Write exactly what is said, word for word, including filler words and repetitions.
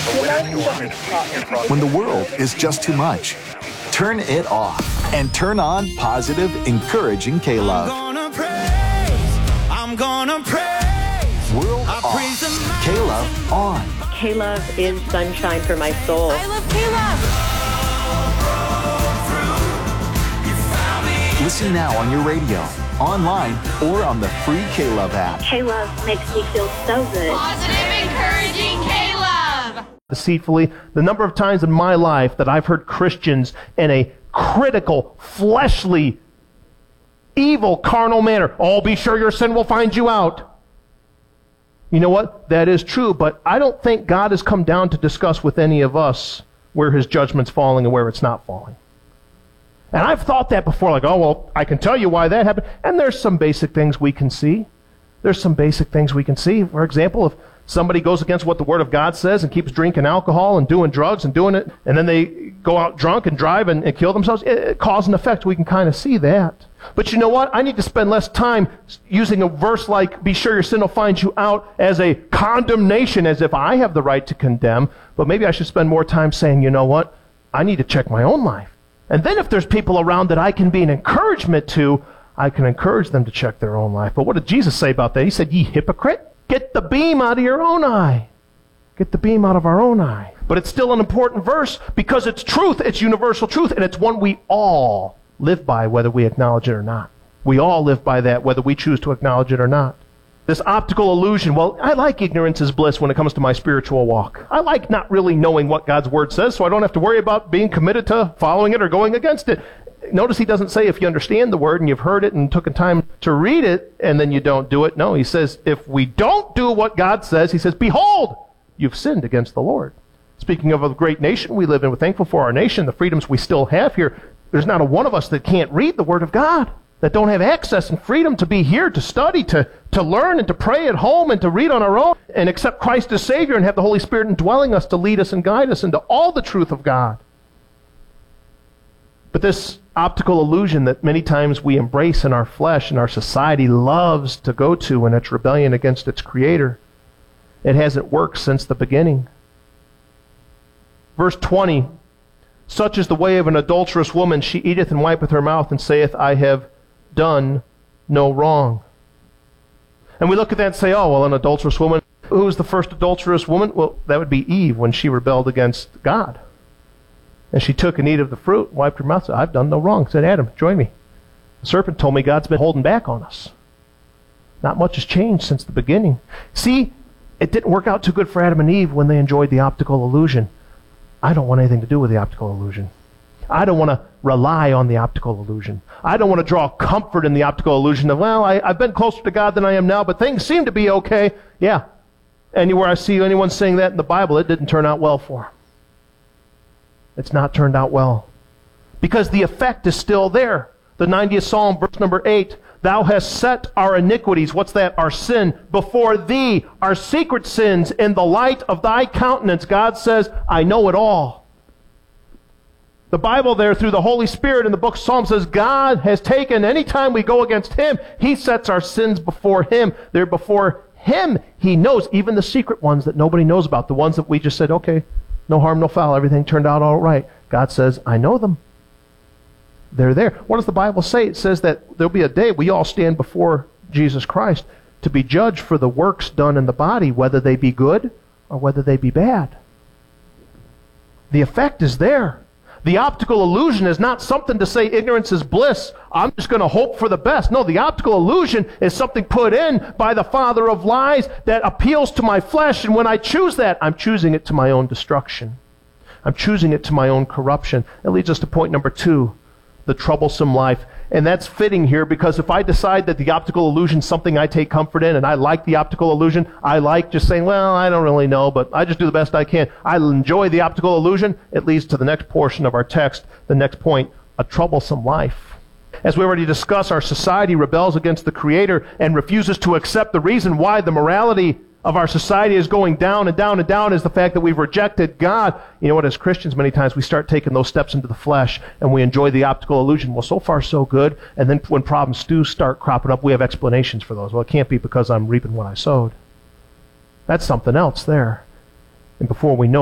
When the world is just too much, turn it off and turn on positive, encouraging K-Love. I'm gonna praise, I'm gonna praise. World I off, praise the K-Love on. K-Love is sunshine for my soul. I love K-Love. Listen now on your radio, online, or on the free K-Love app. K-Love makes me feel so good. Positive, encouraging K-Love. Deceitfully, the number of times in my life that I've heard Christians in a critical, fleshly, evil, carnal manner, oh, be sure your sin will find you out. You know what? That is true, but I don't think God has come down to discuss with any of us where his judgment's falling and where it's not falling. And I've thought that before, like, oh, well, I can tell you why that happened. And there's some basic things we can see. There's some basic things we can see. For example, if somebody goes against what the Word of God says and keeps drinking alcohol and doing drugs and doing it, and then they go out drunk and drive and, and kill themselves, it, it, cause and effect, we can kind of see that. But you know what? I need to spend less time using a verse like, be sure your sin will find you out, as a condemnation, as if I have the right to condemn. But maybe I should spend more time saying, you know what? I need to check my own life. And then if there's people around that I can be an encouragement to, I can encourage them to check their own life. But what did Jesus say about that? He said, ye hypocrite, get the beam out of your own eye. Get the beam out of our own eye. But it's still an important verse because it's truth. It's universal truth. And it's one we all live by, whether we acknowledge it or not. We all live by that, whether we choose to acknowledge it or not. This optical illusion, well, I like ignorance is bliss when it comes to my spiritual walk. I like not really knowing what God's Word says, so I don't have to worry about being committed to following it or going against it. Notice he doesn't say if you understand the Word and you've heard it and took time to read it and then you don't do it. No, he says if we don't do what God says, he says, behold, you've sinned against the Lord. Speaking of a great nation we live in, we're thankful for our nation, the freedoms we still have here. There's not a one of us that can't read the Word of God, that don't have access and freedom to be here, to study, to, to learn, and to pray at home, and to read on our own, and accept Christ as Savior, and have the Holy Spirit indwelling us to lead us and guide us into all the truth of God. But this optical illusion that many times we embrace in our flesh and our society loves to go to in its rebellion against its Creator, it hasn't worked since the beginning. Verse twenty, such is the way of an adulterous woman, she eateth and wipeth her mouth, and saith, I have done no wrong. And we look at that and say, oh, well, an adulterous woman. Who was the first adulterous woman? Well, that would be Eve when she rebelled against God. And she took and ate of the fruit, wiped her mouth, said, I've done no wrong. Said, Adam, join me. The serpent told me God's been holding back on us. Not much has changed since the beginning. See, it didn't work out too good for Adam and Eve when they enjoyed the optical illusion. I don't want anything to do with the optical illusion. I don't want to rely on the optical illusion. I don't want to draw comfort in the optical illusion of, well, I, I've been closer to God than I am now, but things seem to be okay. Yeah. Anywhere I see anyone saying that in the Bible, it didn't turn out well for them. It's not turned out well. Because the effect is still there. The ninetieth Psalm, verse number eight, thou hast set our iniquities, what's that? Our sin, before thee, our secret sins, in the light of thy countenance. God says, I know it all. The Bible there, through the Holy Spirit in the book of Psalms, says God has taken, anytime we go against Him, He sets our sins before Him. They're before Him. He knows, even the secret ones that nobody knows about, the ones that we just said, okay, no harm, no foul, everything turned out all right. God says, I know them. They're there. What does the Bible say? It says that there'll be a day we all stand before Jesus Christ to be judged for the works done in the body, whether they be good or whether they be bad. The effect is there. The optical illusion is not something to say ignorance is bliss. I'm just going to hope for the best. No, the optical illusion is something put in by the father of lies that appeals to my flesh. And when I choose that, I'm choosing it to my own destruction. I'm choosing it to my own corruption. That leads us to point number two, the troublesome life. And that's fitting here because if I decide that the optical illusion is something I take comfort in and I like the optical illusion, I like just saying, well, I don't really know, but I just do the best I can. I enjoy the optical illusion. It leads to the next portion of our text, the next point, a troublesome life. As we already discussed, our society rebels against the Creator and refuses to accept the reason why the morality of our society is going down and down and down is the fact that we've rejected God. You know what, as Christians, many times we start taking those steps into the flesh and we enjoy the optical illusion. Well, so far so good. And then when problems do start cropping up, we have explanations for those. Well, it can't be because I'm reaping what I sowed. That's something else there. And before we know